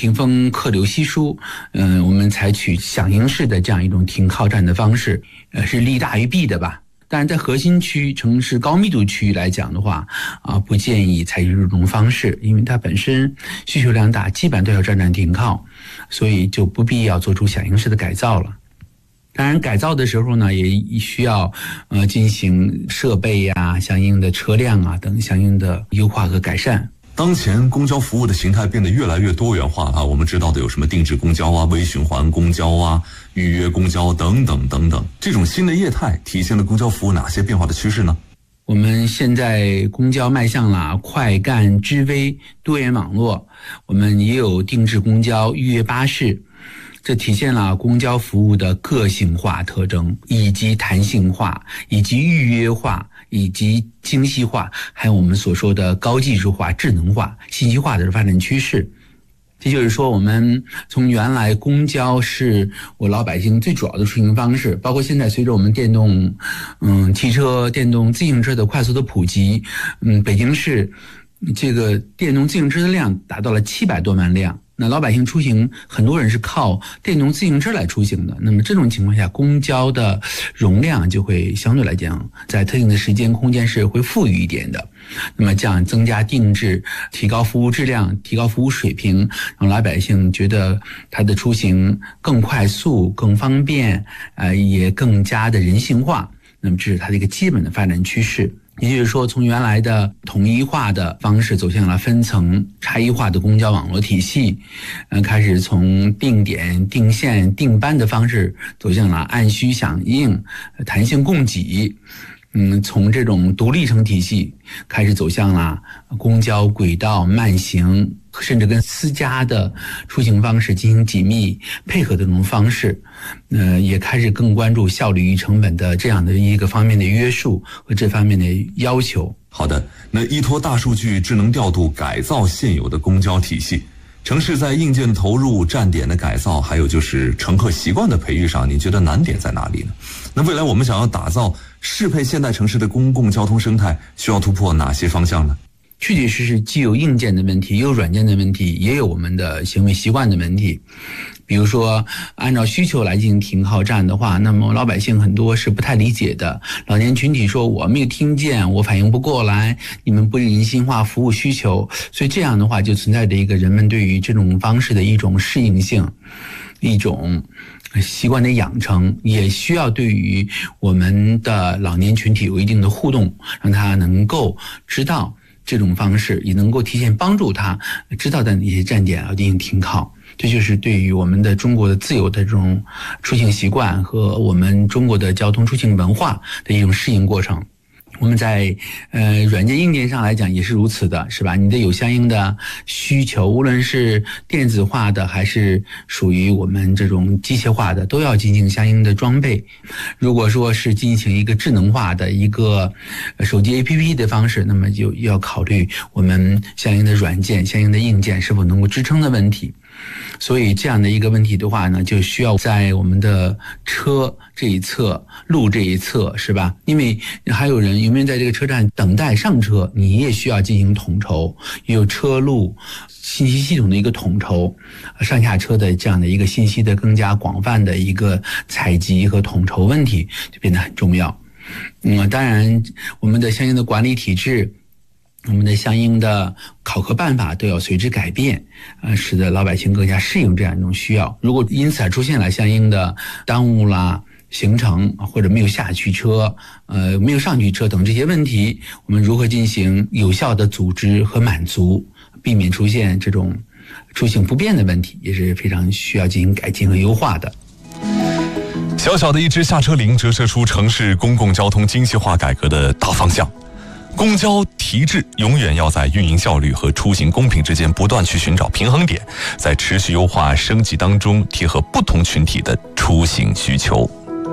屏风客流稀疏，我们采取响应式的这样一种停靠站的方式，是利大于弊的吧。但是在核心区、城市高密度区域来讲的话，不建议采取这种方式，因为它本身需求量大，基本都要站站停靠，所以就不必要做出响应式的改造了。当然改造的时候呢，也需要进行设备啊、相应的车辆啊等相应的优化和改善。 当前公交服务的形态变得越来越多元化了，我们知道的有什么定制公交啊、微循环公交啊、预约公交等等等等，这种新的业态体现了公交服务哪些变化的趋势呢？ 我们现在公交迈向了快干知微多元网络，我们也有定制公交、预约巴士，这体现了公交服务的个性化特征，以及弹性化，以及预约化，以及精细化，还有我们所说的高技术化、智能化、信息化的发展趋势。这就是说，我们从原来公交是我老百姓最主要的出行方式，包括现在随着我们电动汽车、电动自行车的快速的普及，北京市这个电动自行车的量达到了700多万辆。那老百姓出行，很多人是靠电动自行车来出行的。那么这种情况下，公交的容量就会相对来讲，在特定的时间空间是会富裕一点的。那么这样增加定制，提高服务质量，提高服务水平，让老百姓觉得他的出行更快速、更方便，也更加的人性化。那么这是它的一个基本的发展趋势。也就是说，从原来的统一化的方式走向了分层差异化的公交网络体系，开始从定点、定线、定班的方式走向了按需响应、弹性供给。从这种独立乘体系开始走向了公交轨道慢行，甚至跟私家的出行方式进行紧密配合的这种方式，也开始更关注效率与成本的这样的一个方面的约束和这方面的要求。 好的，那依托大数据智能调度改造现有的公交体系，城市在硬件投入、站点的改造，还有就是乘客习惯的培育上，你觉得难点在哪里呢？那未来我们想要打造适配现代城市的公共交通生态，需要突破哪些方向呢？ 确确实实既有硬件的问题，也有软件的问题，也有我们的行为习惯的问题。比如说按照需求来进行停靠站的话，那么老百姓很多是不太理解的。老年群体说我没有听见，我反应不过来，你们不人性化服务需求，所以这样的话就存在着一个人们对于这种方式的一种适应性，一种习惯的养成，也需要对于我们的老年群体有一定的互动，让他能够知道这种方式，也能够提前帮助他知道的一些站点要进行停靠。这就是对于我们的中国的自由的这种出行习惯和我们中国的交通出行文化的一种适应过程。我们在软件硬件上来讲也是如此的，是吧？你得有相应的需求，无论是电子化的还是属于我们这种机械化的，都要进行相应的装备。如果说是进行一个智能化的一个手机 APP 的方式，那么就要考虑我们相应的软件、相应的硬件是否能够支撑的问题。所以这样的一个问题的话呢，就需要在我们的车这一侧、路这一侧，是吧？因为还有人有没有在这个车站等待上车，你也需要进行统筹，有车路信息系统的一个统筹，上下车的这样的一个信息的更加广泛的一个采集和统筹问题就变得很重要。当然我们的相应的管理体制，我们的相应的考核办法都要随之改变，使得老百姓更加适应这样一种需要。如果因此而出现了相应的耽误啦行程，或者没有下去车，没有上去车等这些问题，我们如何进行有效的组织和满足，避免出现这种出行不便的问题，也是非常需要进行改进和优化的。 小小的一支下车铃，折射出城市公共交通精细化改革的大方向。公交提质永远要在运营效率和出行公平之间不断去寻找平衡点，在持续优化升级当中贴合不同群体的出行需求。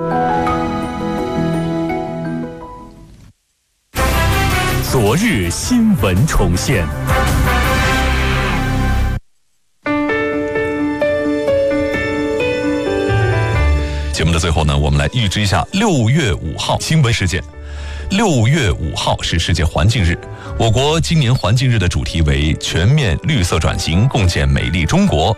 昨日新闻重现。 节目的最后呢，我们来预知一下6月5号新闻事件。6月5号是世界环境日，我国今年环境日的主题为全面绿色转型，共建美丽中国。